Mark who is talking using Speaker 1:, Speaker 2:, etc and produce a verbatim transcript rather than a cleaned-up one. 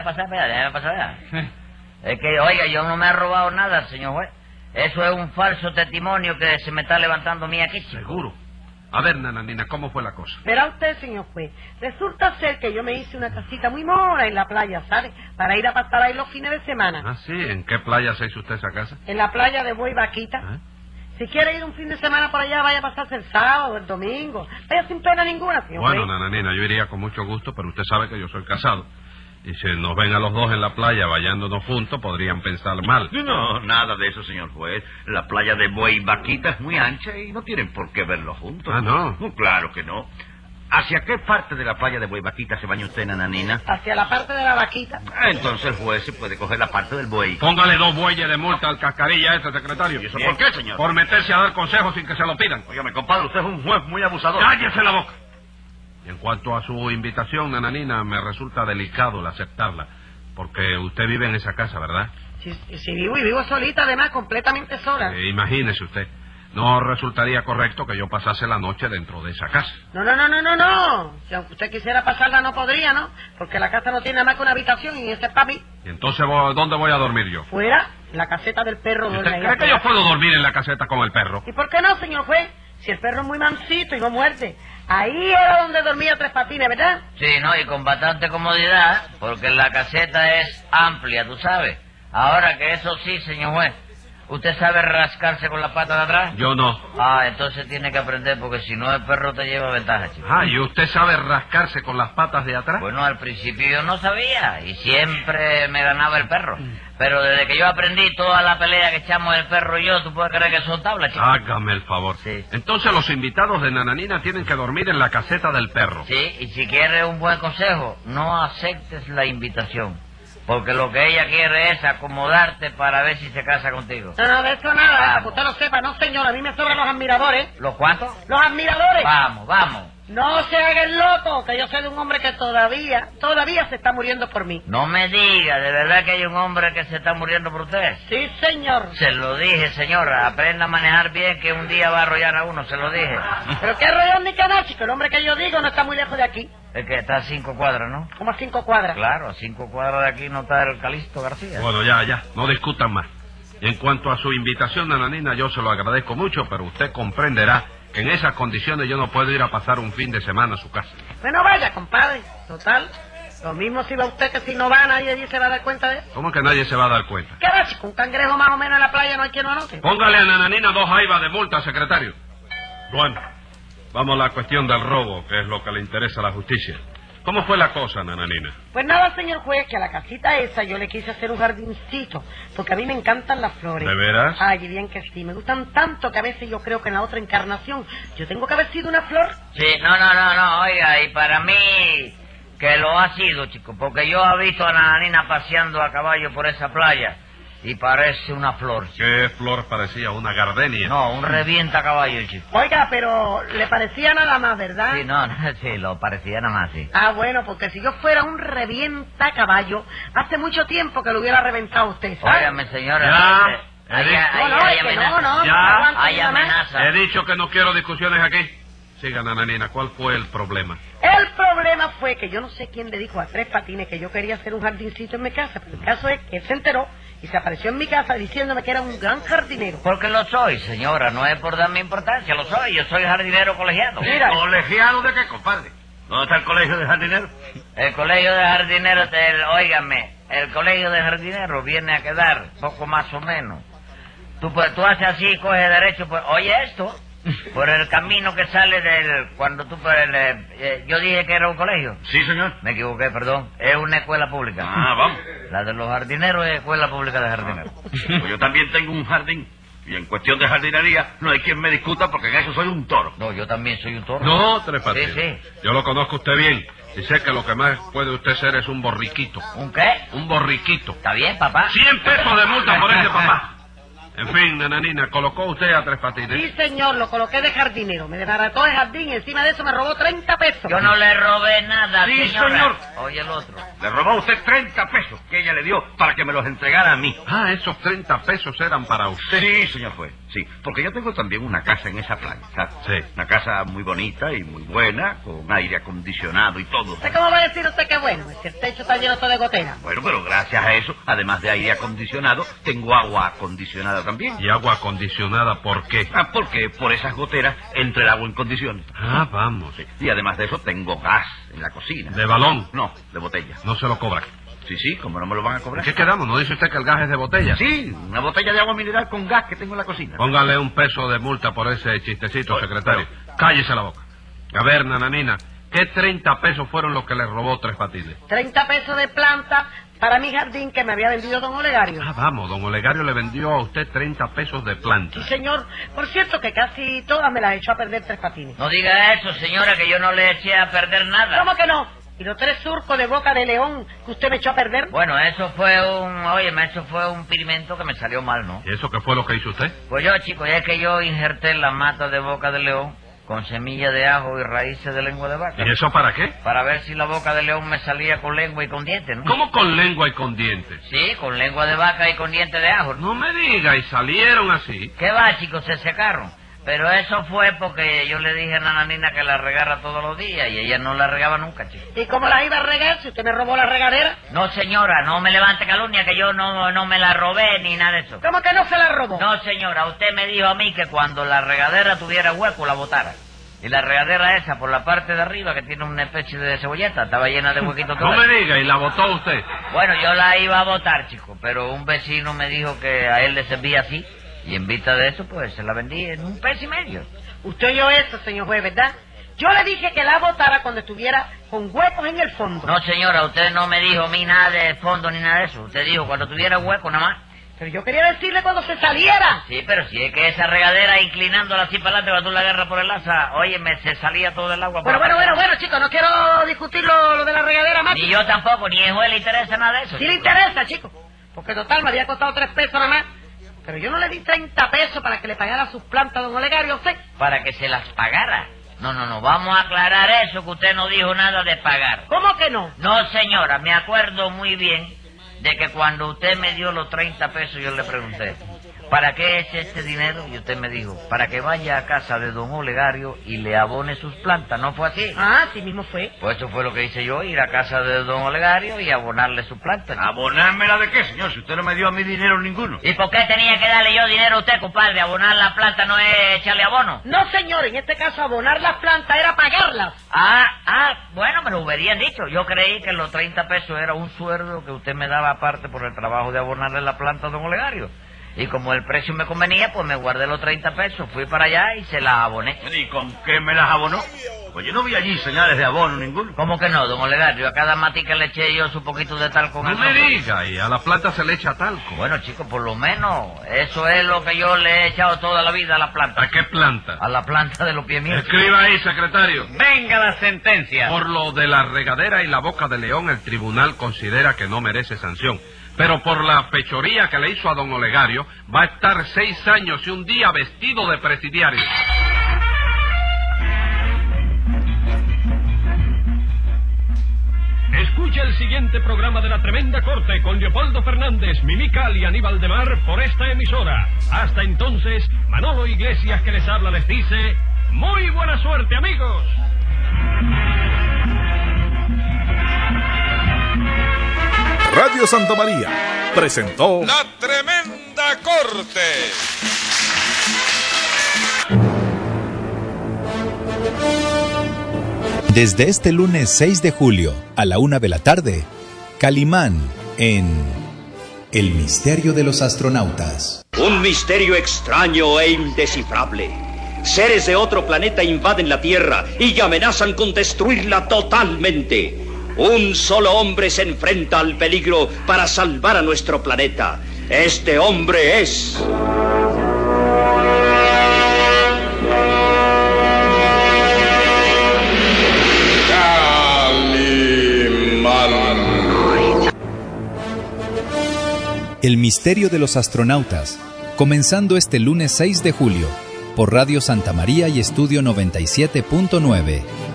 Speaker 1: pasar, déjame pasar allá. Es que, oiga, yo no me he robado nada, señor juez. Eso es un falso testimonio que se me está levantando a mí aquí, chico.
Speaker 2: ¿Seguro? A ver, nananina, ¿cómo fue la cosa?
Speaker 3: Verá usted, señor juez, resulta ser que yo me hice una casita muy mona en la playa, ¿sabe? Para ir a pasar ahí los fines de semana.
Speaker 2: Ah, sí, ¿en qué playa se hizo usted esa casa?
Speaker 3: En la playa de Buey Vaquita.
Speaker 2: ¿Eh?
Speaker 3: Si quiere ir un fin de semana por allá, vaya a pasarse el sábado, el domingo. Vaya sin pena ninguna, señor
Speaker 2: Bueno,
Speaker 3: juez.
Speaker 2: nananina, yo iría con mucho gusto, pero usted sabe que yo soy casado. Y si nos ven a los dos en la playa bañándonos juntos, podrían pensar mal.
Speaker 4: No, nada de eso, señor juez. La playa de Buey Vaquita es muy ancha y no tienen por qué verlo juntos.
Speaker 2: Ah, ¿no?
Speaker 4: Claro que no. ¿Hacia qué parte de la playa de Buey Vaquita se baña usted, nananina?
Speaker 3: Hacia la parte de la vaquita.
Speaker 4: Ah, entonces el juez se puede coger la parte del buey.
Speaker 2: Póngale dos bueyes de multa al cascarilla este, secretario.
Speaker 4: ¿Y eso por qué, señor?
Speaker 2: Por meterse a dar consejos sin que se lo pidan.
Speaker 4: Óigame, compadre, usted es un juez muy abusador.
Speaker 2: ¡Cállese la boca! Y en cuanto a su invitación, nananina, me resulta delicado el aceptarla. Porque usted vive en esa casa, ¿verdad?
Speaker 3: Sí, sí, vivo y vivo solita, además, completamente sola.
Speaker 2: Eh, imagínese usted. No resultaría correcto que yo pasase la noche dentro de esa casa.
Speaker 3: No, no, no, no, no, no. Si aunque usted quisiera pasarla, no podría, ¿no? Porque la casa no tiene nada más que una habitación y ese es para mí.
Speaker 2: ¿Y entonces ¿dónde voy a dormir yo?
Speaker 3: Fuera, en la caseta del perro.
Speaker 2: ¿Usted
Speaker 3: duerme
Speaker 2: cree
Speaker 3: ella
Speaker 2: que yo
Speaker 3: fuera.
Speaker 2: puedo dormir en la caseta con el perro?
Speaker 3: ¿Y por qué no, señor juez? Si el perro es muy mansito y no muerde. Ahí era donde dormía Tres Patines, ¿verdad?
Speaker 1: Sí, no, y con bastante comodidad, porque la caseta es amplia, tú sabes. Ahora que eso sí, señor juez, ¿usted sabe rascarse con la pata de atrás?
Speaker 2: Yo no.
Speaker 1: Ah, entonces tiene que aprender, porque si no el perro te lleva ventaja, chico.
Speaker 2: Ah, ¿y usted sabe rascarse con las patas de atrás?
Speaker 1: Bueno, al principio yo no sabía, y siempre me ganaba el perro. Pero desde que yo aprendí toda la pelea que echamos el perro y yo, ¿tú puedes creer que son tablas, chico?
Speaker 2: Hágame el favor.
Speaker 1: Sí.
Speaker 2: Entonces los invitados de Nananina tienen que dormir en la caseta del perro.
Speaker 1: Sí, y si quieres un buen consejo, no aceptes la invitación. Porque lo que ella quiere es acomodarte para ver si se casa contigo.
Speaker 3: No, no, de eso nada,
Speaker 1: Vamos.
Speaker 3: para que usted lo sepa. No, señor, a mí me sobran los admiradores.
Speaker 1: ¿Los cuántos?
Speaker 3: ¡Los admiradores!
Speaker 1: Vamos, vamos.
Speaker 3: No se haga el loco, que yo soy de un hombre que todavía, todavía se está muriendo por mí.
Speaker 1: No me diga, ¿de verdad que hay un hombre que se está muriendo por usted?
Speaker 3: Sí, señor.
Speaker 1: Se lo dije, señora, aprenda a manejar bien que un día va a arrollar a uno, se lo dije.
Speaker 3: Pero qué rollo ni canal, chico, el hombre que yo digo no está muy lejos de aquí.
Speaker 1: Es que está a cinco cuadras, ¿no?
Speaker 3: Como a cinco cuadras.
Speaker 1: Claro, a cinco cuadras de aquí no está el Calixto García.
Speaker 2: Bueno, ya, ya, no discutan más. Y en cuanto a su invitación, Nananina, yo se lo agradezco mucho, pero usted comprenderá que en esas condiciones yo no puedo ir a pasar un fin de semana a su casa.
Speaker 3: Bueno, vaya, compadre. Total, lo mismo si va usted que si no va, nadie allí se va a dar cuenta de eso.
Speaker 2: ¿Cómo que nadie se va a dar cuenta?
Speaker 3: ¿Qué va, chico? Un cangrejo más o menos en la playa no hay quien lo anote.
Speaker 2: Póngale a Nananina dos jaivas de multa, secretario. Bueno, vamos a la cuestión del robo, que es lo que le interesa a la justicia. ¿Cómo fue la cosa, Nananina?
Speaker 3: Pues nada, señor juez, que a la casita esa yo le quise hacer un jardincito, porque a mí me encantan las flores.
Speaker 2: ¿De veras?
Speaker 3: Ay, bien que sí, me gustan tanto que a veces yo creo que en la otra encarnación yo tengo que haber sido una flor.
Speaker 1: Sí, no, no, no, no, oiga, y para mí que lo ha sido, chico, porque yo he visto a Nananina paseando a caballo por esa playa y parece una flor, chico.
Speaker 2: ¿Qué flor parecía? ¿Una gardenia?
Speaker 1: No, un revienta caballo, chico.
Speaker 3: Oiga, pero le parecía nada más, ¿verdad?
Speaker 1: Sí, no, no, sí, lo parecía nada más, sí.
Speaker 3: Ah, bueno, porque si yo fuera un revienta caballo, hace mucho tiempo que lo hubiera reventado usted, ¿sabe?
Speaker 1: Óigame, señora.
Speaker 2: Ya.
Speaker 1: eh, Ahí,
Speaker 2: No,
Speaker 1: ahí,
Speaker 3: no,
Speaker 1: hay
Speaker 3: es que
Speaker 1: amenaza.
Speaker 3: no, no,
Speaker 2: Ya.
Speaker 3: no aguanto
Speaker 1: Hay
Speaker 3: nada más.
Speaker 1: amenaza.
Speaker 2: He dicho que no quiero discusiones aquí. Siga, Nananina, ¿cuál fue el problema?
Speaker 3: El problema fue que yo no sé quién le dijo a Tres Patines que yo quería hacer un jardincito en mi casa, pero el caso es que él se enteró y se apareció en mi casa diciéndome que era un gran jardinero.
Speaker 1: Porque lo soy, señora, no es por darme importancia, lo soy, yo soy jardinero colegiado.
Speaker 3: Mira.
Speaker 4: ¿Colegiado de qué, compadre? ¿Dónde está el colegio de jardineros?
Speaker 1: El colegio de jardineros, el, óigame, el colegio de jardineros viene a quedar poco más o menos. Tú, pues, tú haces así, coges derecho, pues, oye esto, por el camino que sale del, cuando tú, por el, eh, eh, yo dije que era un colegio.
Speaker 4: Sí, señor.
Speaker 1: Me equivoqué, perdón, es una escuela pública.
Speaker 4: Ah, vamos.
Speaker 1: La de los jardineros es escuela pública de jardineros.
Speaker 4: Pues yo también tengo un jardín. Y en cuestión de jardinería, no hay quien me discuta porque en eso soy un toro.
Speaker 1: No, yo también soy un toro.
Speaker 2: No, Tres Patines.
Speaker 1: Sí, sí.
Speaker 2: Yo lo conozco a usted bien. Y sé que lo que más puede usted ser es un borriquito.
Speaker 1: ¿Un qué?
Speaker 2: Un borriquito.
Speaker 1: ¿Está bien, papá?
Speaker 2: Cien pesos de multa por ese papá. En fin, nananina, ¿colocó usted a Tres Patines?
Speaker 3: Sí, señor, lo coloqué de jardinero. Me desbarató el jardín y encima de eso me robó treinta pesos.
Speaker 1: Yo no le robé nada,
Speaker 4: Sí,
Speaker 1: señora.
Speaker 4: señor.
Speaker 1: Oye el otro.
Speaker 4: Le robó a usted treinta pesos que ella le dio para que me los entregara a mí.
Speaker 2: Ah, esos treinta pesos eran para usted.
Speaker 4: Sí, señor juez, sí. Porque yo tengo también una casa en esa playa, ¿sabe?
Speaker 2: Sí.
Speaker 4: Una casa muy bonita y muy buena, con aire acondicionado y todo.
Speaker 3: ¿Cómo va a decir usted que bueno? Es que el techo está lleno todo de goteras.
Speaker 4: Bueno, pero gracias a eso, además de aire acondicionado, tengo agua acondicionada también.
Speaker 2: ¿Y agua acondicionada por qué?
Speaker 4: Ah, porque por esas goteras entra el agua en condiciones.
Speaker 2: Ah, vamos.
Speaker 4: Sí. Y además de eso, tengo gas en la cocina.
Speaker 2: ¿De balón?
Speaker 4: No, de botella.
Speaker 2: No se lo cobran.
Speaker 4: Sí, sí, como no me lo van a cobrar.
Speaker 2: ¿Qué quedamos? ¿No dice usted que el gas es de botella?
Speaker 4: Sí, una botella de agua mineral con gas que tengo en la cocina.
Speaker 2: Póngale un peso de multa por ese chistecito,
Speaker 4: Bueno,
Speaker 2: secretario. Cállese la boca. A ver, nananina, ¿qué treinta pesos fueron los que le robó Tres Patines?
Speaker 3: treinta pesos de planta para mi jardín que me había vendido don Olegario.
Speaker 2: Ah, vamos, don Olegario le vendió a usted treinta pesos de planta.
Speaker 3: Sí, señor. Por cierto que casi todas me las echó a perder Tres Patines.
Speaker 1: No diga eso, señora, que yo no le eché a perder nada.
Speaker 3: ¿Cómo que no? ¿Y los tres surcos de boca de león que usted me echó a perder?
Speaker 1: Bueno, eso fue un... Óyeme, eso fue un pigmento que me salió mal, ¿no?
Speaker 2: ¿Y eso qué fue lo que hizo usted?
Speaker 1: Pues yo, chico, ya es que yo injerté la mata de boca de león con semilla de ajo y raíces de lengua de vaca.
Speaker 2: ¿Y eso para qué?
Speaker 1: Para ver si la boca de león me salía con lengua y con dientes, ¿no?
Speaker 2: ¿Cómo con lengua y con dientes?
Speaker 1: Sí, con lengua de vaca y con dientes de ajo.
Speaker 2: No me diga, y salieron así.
Speaker 1: ¿Qué va, chicos? Se secaron. Pero eso fue porque yo le dije a Nananina que la regara todos los días y ella no la regaba nunca, chico.
Speaker 3: ¿Y cómo las iba a regar si usted me robó la regadera?
Speaker 1: No, señora, no me levante calumnia que yo no, no me la robé ni nada de eso.
Speaker 3: ¿Cómo que no se la robó?
Speaker 1: No, señora, usted me dijo a mí que cuando la regadera tuviera hueco la botara. Y la regadera esa, por la parte de arriba, que tiene una especie de cebolleta, estaba llena de huequitos.
Speaker 2: No me diga, ¿y la botó usted?
Speaker 1: Bueno, yo la iba a botar, chico, pero un vecino me dijo que a él le servía así. Y en vista de eso, pues, se la vendí en un peso y medio.
Speaker 3: Usted oyó eso, señor juez, ¿verdad? Yo le dije que la botara cuando estuviera con huecos en el fondo.
Speaker 1: No, señora, usted no me dijo a mí nada de fondo ni nada de eso. Usted dijo cuando tuviera hueco nada más.
Speaker 3: Pero yo quería decirle cuando se saliera.
Speaker 1: Sí, pero si es que esa regadera, inclinándola así para adelante, cuando tú la agarras por el asa, óyeme, se salía todo el agua.
Speaker 3: Bueno,
Speaker 1: por
Speaker 3: bueno,
Speaker 1: acá.
Speaker 3: bueno, bueno, chicos, no quiero discutir lo, lo de la regadera más.
Speaker 1: Ni yo tampoco, ni a juez le interesa nada de eso.
Speaker 3: Sí le interesa, chicos. Porque total, me había costado tres pesos nada más. Pero yo no le di treinta pesos para que le pagara sus plantas a don Olegario a usted.
Speaker 1: Para que se las pagara. No, no, no, vamos a aclarar eso, que usted no dijo nada de pagar.
Speaker 3: ¿Cómo que no?
Speaker 1: No, señora, me acuerdo muy bien de que cuando usted me dio los treinta pesos, yo le pregunté, ¿para qué es este dinero? Y usted me dijo, para que vaya a casa de don Olegario y le abone sus plantas. ¿No fue así?
Speaker 3: Ah, sí mismo fue.
Speaker 1: Pues eso fue lo que hice yo, ir a casa de don Olegario y abonarle sus plantas.
Speaker 4: ¿Abonármela de qué, señor? Si usted no me dio a mí dinero ninguno.
Speaker 1: ¿Y por qué tenía que darle yo dinero a usted, compadre? Abonar la planta no es echarle abono.
Speaker 3: No, señor, en este caso abonar las plantas era pagarlas.
Speaker 1: Ah, ah, bueno, me lo hubieran dicho. Yo creí que los treinta pesos era un sueldo que usted me daba aparte por el trabajo de abonarle la planta a don Olegario. Y como el precio me convenía, pues me guardé los treinta pesos, fui para allá y se las aboné.
Speaker 4: ¿Y con qué me las abonó? Pues yo no vi allí señales de abono ninguno.
Speaker 1: ¿Cómo que no, don Olegario? A cada matica le eché yo su poquito de talco.
Speaker 2: No me diga, y a la planta se le echa talco.
Speaker 1: Bueno, chicos, por lo menos eso es lo que yo le he echado toda la vida a la planta.
Speaker 2: ¿A qué planta?
Speaker 1: A la planta de los pies míos.
Speaker 2: Escriba ahí, secretario.
Speaker 4: Venga la sentencia.
Speaker 2: Por lo de la regadera y la boca de león, el tribunal considera que no merece sanción. Pero por la fechoría que le hizo a don Olegario, va a estar seis años y un día vestido de presidiario.
Speaker 5: Escucha el siguiente programa de La Tremenda Corte con Leopoldo Fernández, Mimical y Aníbal de Mar por esta emisora. Hasta entonces, Manolo Iglesias que les habla les dice, ¡muy buena suerte, amigos!
Speaker 6: Radio Santa María presentó
Speaker 7: La Tremenda Corte.
Speaker 8: Desde este lunes seis de julio a la una de la tarde, Calimán en El Misterio de los Astronautas.
Speaker 9: Un misterio extraño e indescifrable. Seres de otro planeta invaden la Tierra y amenazan con destruirla totalmente. Un solo hombre se enfrenta al peligro para salvar a nuestro planeta. Este hombre es...
Speaker 8: El Misterio de los Astronautas, comenzando este lunes seis de julio, por Radio Santa María y Estudio noventa y siete punto nueve.